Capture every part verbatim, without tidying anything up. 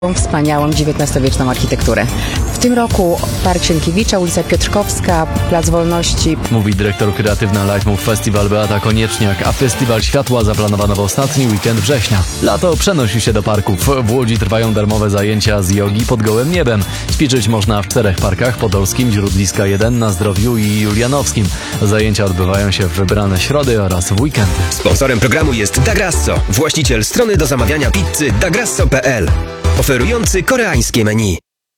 Wspaniałą dziewiętnastowieczną architekturę. W tym roku Park Sienkiewicza, ulica Piotrkowska, Plac Wolności. Mówi dyrektor kreatywna Live Move Festival Beata Konieczniak, a Festiwal Światła zaplanowano w ostatni weekend września. Lato przenosi się do parków. W Łodzi trwają darmowe zajęcia z jogi pod gołym niebem. Ćwiczyć można w czterech parkach: Podolskim, Źródliska jeden, Na Zdrowiu i Julianowskim. Zajęcia odbywają się w wybrane środy oraz w weekendy. Sponsorem programu jest Da Grasso, właściciel strony do zamawiania pizzy da grasso kropka pe el, oferujący koreańskie menu.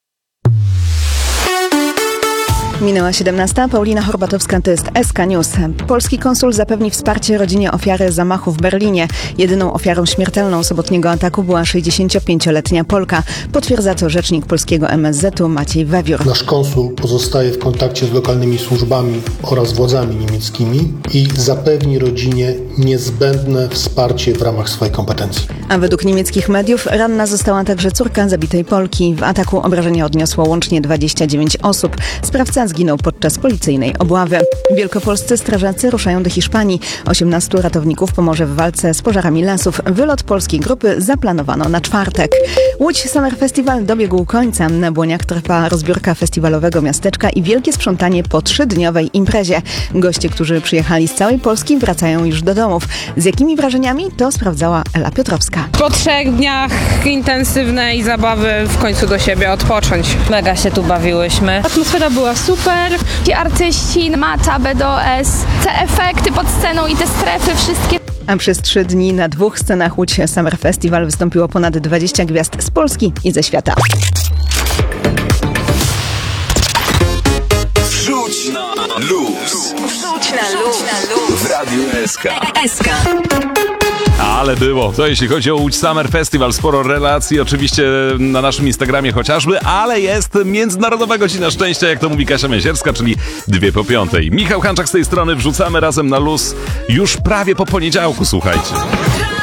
Minęła siedemnasta. Paulina Horbatowska, to jest S K News. Polski konsul zapewni wsparcie rodzinie ofiary zamachu w Berlinie. Jedyną ofiarą śmiertelną sobotniego ataku była sześćdziesięciopięcioletnia Polka. Potwierdza to rzecznik polskiego M S Z u Maciej Wewiór. Nasz konsul pozostaje w kontakcie z lokalnymi służbami oraz władzami niemieckimi i zapewni rodzinie niezbędne wsparcie w ramach swojej kompetencji. A według niemieckich mediów ranna została także córka zabitej Polki. W ataku obrażenia odniosło łącznie dwadzieścia dziewięć osób. Sprawca zginął podczas policyjnej obławy. Wielkopolscy strażacy ruszają do Hiszpanii. osiemnastu ratowników pomoże w walce z pożarami lasów. Wylot polskiej grupy zaplanowano na czwartek. Łódź Summer Festival dobiegł końca. Na Błoniach trwa rozbiórka festiwalowego miasteczka i wielkie sprzątanie po trzydniowej imprezie. Goście, którzy przyjechali z całej Polski, wracają już do domów. Z jakimi wrażeniami? To sprawdzała Ela Piotrowska. Po trzech dniach intensywnej zabawy w końcu do siebie odpocząć. Mega się tu bawiłyśmy. Atmosfera była super. Ci artyści, Mata, B D O S, te efekty pod sceną i te strefy wszystkie. A przez trzy dni na dwóch scenach Łódź Summer Festival wystąpiło ponad dwadzieścia gwiazd z Polski i ze świata. Wrzuć na luz. Wrzuć na luz. W Radiu S K. S K. Ale było. To jeśli chodzi o Łódź Summer Festival, sporo relacji oczywiście na naszym Instagramie chociażby, ale jest Międzynarodowa Godzina Szczęścia, jak to mówi Kasia Miezierska, czyli dwie po piątej. Michał Hanczak z tej strony, wrzucamy razem na luz już prawie po poniedziałku, słuchajcie.